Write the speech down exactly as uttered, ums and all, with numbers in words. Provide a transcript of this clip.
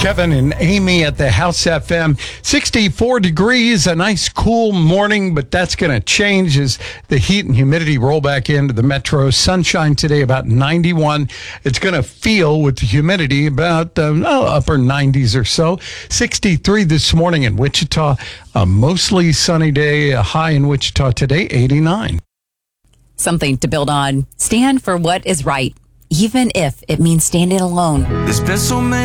Kevin and Amy at the House F M. sixty-four degrees, a nice cool morning, but that's going to change as the heat and humidity roll back into the metro. Sunshine today about ninety-one. It's going to feel with the humidity about uh, oh, upper nineties or so. sixty-three this morning in Wichita. A mostly sunny day, a high in Wichita today, eighty-nine. Something to build on. Stand for what is right, even if it means standing alone. There's been so many